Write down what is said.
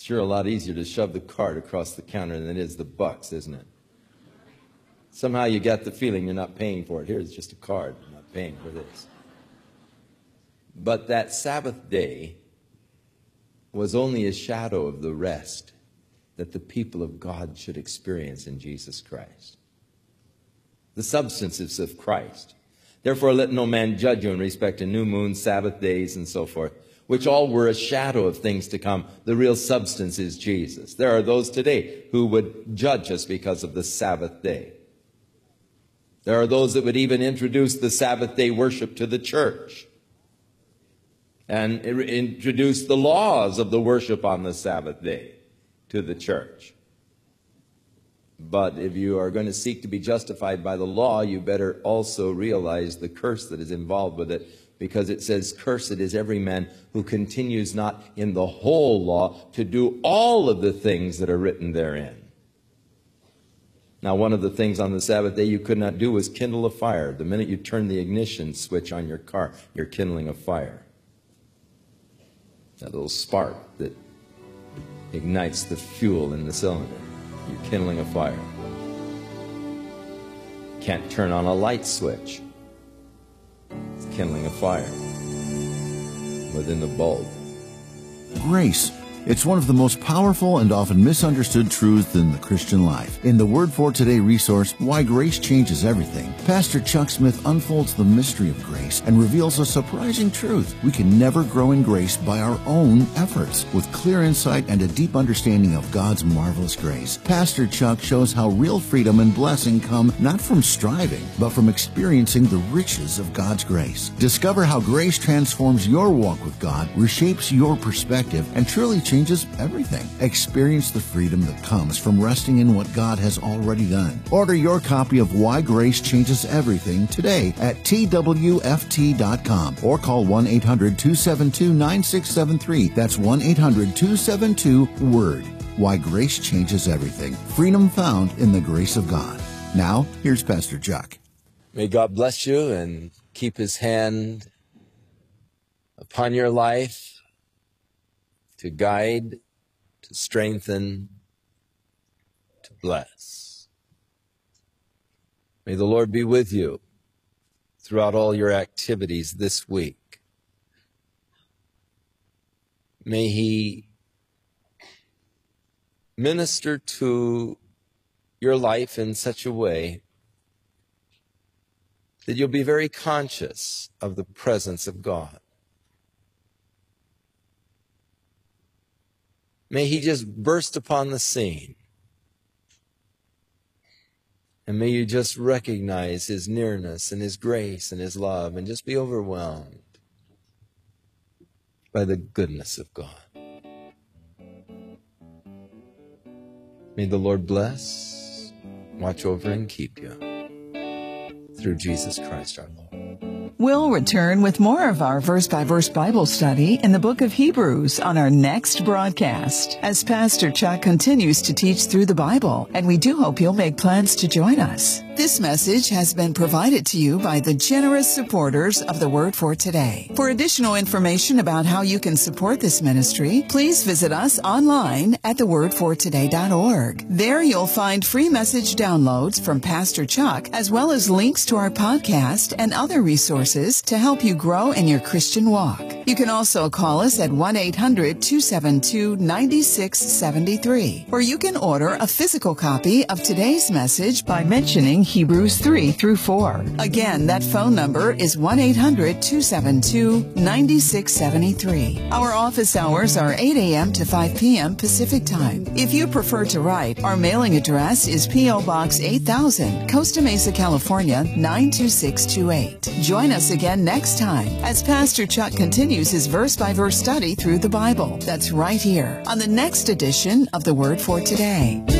It's sure a lot easier to shove the card across the counter than it is the bucks, isn't it? Somehow you got the feeling you're not paying for it. Here's just a card. I'm not paying for this. But that Sabbath day was only a shadow of the rest that the people of God should experience in Jesus Christ. The substances of Christ. Therefore, let no man judge you in respect to new moons, Sabbath days, and so forth, which all were a shadow of things to come. The real substance is Jesus. There are those today who would judge us because of the Sabbath day. There are those that would even introduce the Sabbath day worship to the church and introduce the laws of the worship on the Sabbath day to the church. But if you are going to seek to be justified by the law, you better also realize the curse that is involved with it, because it says, "Cursed is every man who continues not in the whole law to do all of the things that are written therein." Now, one of the things on the Sabbath day you could not do was kindle a fire. The minute you turn the ignition switch on your car, you're kindling a fire. That little spark that ignites the fuel in the cylinder. You're kindling a fire. Can't turn on a light switch. It's kindling a fire within the bulb. Grace. It's one of the most powerful and often misunderstood truths in the Christian life. In the Word for Today resource, Why Grace Changes Everything, Pastor Chuck Smith unfolds the mystery of grace and reveals a surprising truth. We can never grow in grace by our own efforts. With clear insight and a deep understanding of God's marvelous grace, Pastor Chuck shows how real freedom and blessing come not from striving, but from experiencing the riches of God's grace. Discover how grace transforms your walk with God, reshapes your perspective, and truly changes everything. Experience the freedom that comes from resting in what God has already done. Order your copy of Why Grace Changes Everything today at twft.com or call 1-800-272-9673. That's 1-800-272-WORD. Why Grace Changes Everything. Freedom found in the grace of God. Now, here's Pastor Chuck. May God bless you and keep His hand upon your life, to guide, to strengthen, to bless. May the Lord be with you throughout all your activities this week. May He minister to your life in such a way that you'll be very conscious of the presence of God. May He just burst upon the scene. And may you just recognize His nearness and His grace and His love and just be overwhelmed by the goodness of God. May the Lord bless, watch over, and keep you through Jesus Christ our Lord. We'll return with more of our verse-by-verse Bible study in the book of Hebrews on our next broadcast as Pastor Chuck continues to teach through the Bible, and we do hope you'll make plans to join us. This message has been provided to you by the generous supporters of the Word for Today. For additional information about how you can support this ministry, please visit us online at thewordfortoday.org. There you'll find free message downloads from Pastor Chuck, as well as links to our podcast and other resources to help you grow in your Christian walk. You can also call us at 1-800-272-9673, or you can order a physical copy of today's message by mentioning Hebrews 3-4. Again, that phone number is 1-800-272-9673. Our office hours are 8 a.m. to 5 p.m. Pacific Time. If you prefer to write, our mailing address is P.O. Box 8000, Costa Mesa, California, 92628. Join us again next time as Pastor Chuck continues his verse-by-verse study through the Bible. That's right here on the next edition of The Word for Today.